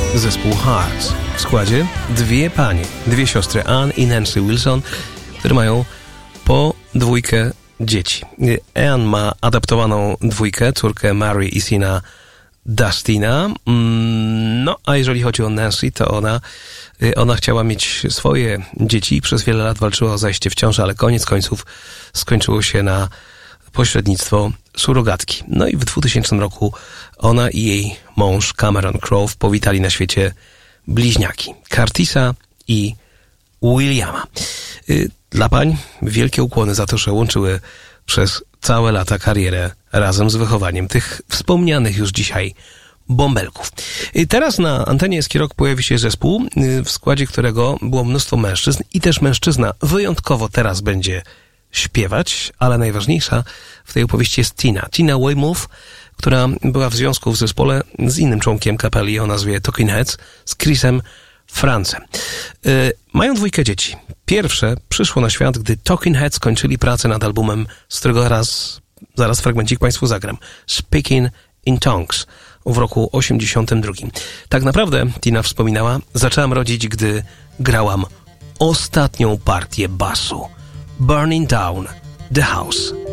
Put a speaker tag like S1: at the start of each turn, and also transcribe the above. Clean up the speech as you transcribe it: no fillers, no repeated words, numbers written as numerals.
S1: zespół Hearts. W składzie dwie siostry, Ann i Nancy Wilson, które mają po 2 dzieci. Ann ma adaptowaną 2, córkę Mary i syna Dustina. No, a jeżeli chodzi o Nancy, to ona chciała mieć swoje dzieci i przez wiele lat walczyła o zajście w ciążę, ale koniec końców skończyło się na pośrednictwo surogatki. No i w 2000 roku ona i jej mąż Cameron Crowe powitali na świecie bliźniaki Curtisa i Williama. Dla pań wielkie ukłony za to, że łączyły przez całe lata karierę razem z wychowaniem tych wspomnianych już dzisiaj bąbelków. Teraz na antenie Eski Rock pojawi się zespół, w składzie którego było mnóstwo mężczyzn i też mężczyzna wyjątkowo teraz będzie śpiewać, ale najważniejsza w tej opowieści jest Tina Weymouth, która była w związku w zespole z innym członkiem kapeli o nazwie Talking Heads, z Chrisem Francem. Mają 2 dzieci. Pierwsze przyszło na świat, gdy Talking Heads kończyli pracę nad albumem, z którego zaraz fragmencik Państwu zagram. Speaking in Tongues w roku 82. Tak naprawdę, Tina wspominała, zaczęłam rodzić, gdy grałam ostatnią partię basu. Burning Down the House.